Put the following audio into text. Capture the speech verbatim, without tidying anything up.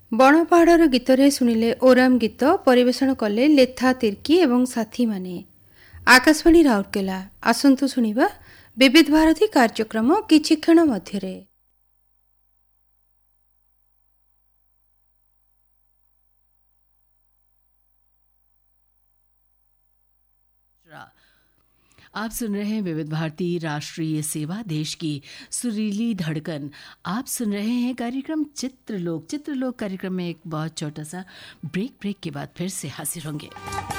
ବଣପାହାଡ଼ର ଗୀତରେ ଶୁଣିଲେ ଓରାମ ଗୀତ ପରିବେଷଣ କଲେ ଲେଥା ତିର୍କି ଏବଂ ସାଥୀମାନେ। ଆକାଶବାଣୀ ରାଉରକେଲା। ଆସନ୍ତୁ ଶୁଣିବା ବିବିଧ ଭାରତୀ କାର୍ଯ୍ୟକ୍ରମ କିଛି କ୍ଷଣ ମଧ୍ୟରେ। आप सुन रहे हैं विविध भारती राष्ट्रीय सेवा, देश की सुरीली धड़कन। आप सुन रहे हैं कार्यक्रम चित्रलोक। चित्रलोक कार्यक्रम में एक बहुत छोटा सा ब्रेक ब्रेक के बाद फिर से हाजिर होंगे।